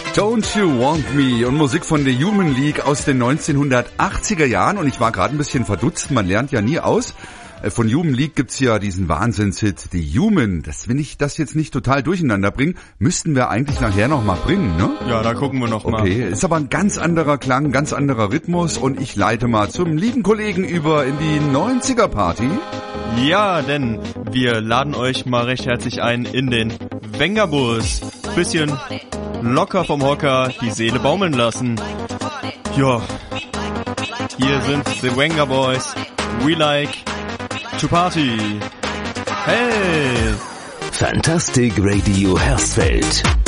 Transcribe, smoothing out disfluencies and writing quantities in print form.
Don't You Want Me und Musik von The Human League aus den 1980er Jahren. Und ich war gerade ein bisschen verdutzt, man lernt ja nie aus. Von Human League gibt's ja diesen Wahnsinnshit The Human. Wenn ich das jetzt nicht total durcheinander bringe, müssten wir eigentlich nachher noch mal bringen, ne? Ja, da gucken wir noch mal. Okay, ist aber ein ganz anderer Klang, ganz anderer Rhythmus und ich leite mal zum lieben Kollegen über in die 90er Party. Ja, denn wir laden euch mal recht herzlich ein in den Venga-Bus. Bisschen locker vom Hocker, die Seele baumeln lassen. Ja, hier sind the Venga Boys. We like to party. Hey! Fantastic Radio Hersfeld.